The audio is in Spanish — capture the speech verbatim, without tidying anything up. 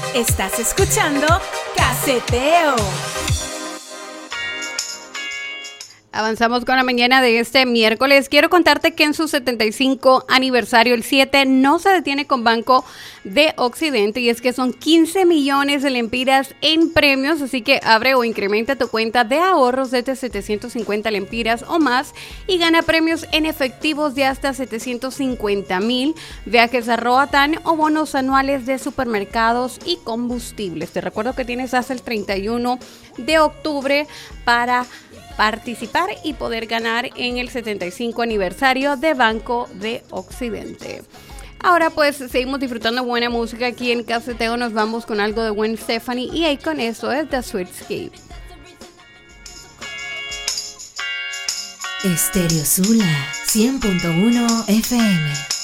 Estás escuchando Caseteo. Avanzamos con la mañana de este miércoles. Quiero contarte que en su setenta y cinco aniversario, el siete no se detiene con Banco de Occidente, y es que son quince millones de lempiras en premios, así que abre o incrementa tu cuenta de ahorros desde setecientos cincuenta lempiras o más y gana premios en efectivos de hasta setecientos cincuenta mil, viajes a Roatán o bonos anuales de supermercados y combustibles. Te recuerdo que tienes hasta el treinta y uno de octubre para participar y poder ganar en el setenta y cinco aniversario de Banco de Occidente. Ahora pues seguimos disfrutando buena música aquí en Caseteo. Nos vamos con algo de Gwen Stefani y ahí con eso es The Sweetscape. Estéreo Sula cien punto uno F M.